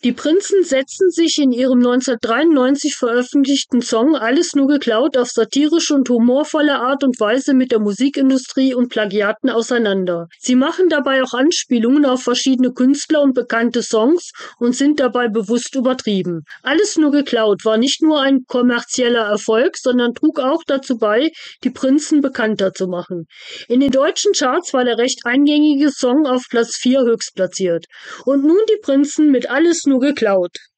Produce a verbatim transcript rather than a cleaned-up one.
Die Prinzen setzten sich in ihrem neunzehnhundertdreiundneunzig veröffentlichten Song „Alles nur geklaut“ auf satirische und humorvolle Art und Weise mit der Musikindustrie und Plagiaten auseinander. Sie machen dabei auch Anspielungen auf verschiedene Künstler und bekannte Songs und sind dabei bewusst übertrieben. „Alles nur geklaut“ war nicht nur ein kommerzieller Erfolg, sondern trug auch dazu bei, die Prinzen bekannter zu machen. In den deutschen Charts war der recht eingängige Song auf Platz vier höchstplatziert. Und nun die Prinzen mit „Alles nur geklaut“.